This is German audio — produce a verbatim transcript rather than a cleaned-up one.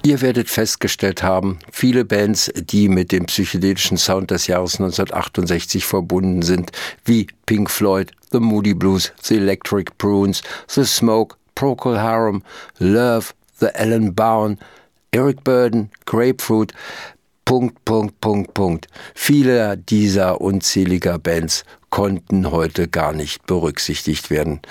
Ihr werdet festgestellt haben, viele Bands, die mit dem psychedelischen Sound des Jahres neunzehnhundertachtundsechzig verbunden sind, wie Pink Floyd, The Moody Blues, The Electric Prunes, The Smoke, Procol Harum, Love, The Alan Bourne, Eric Burdon, Grapefruit, Punkt, Punkt, Punkt, Punkt. Viele dieser unzähliger Bands konnten heute gar nicht berücksichtigt werden.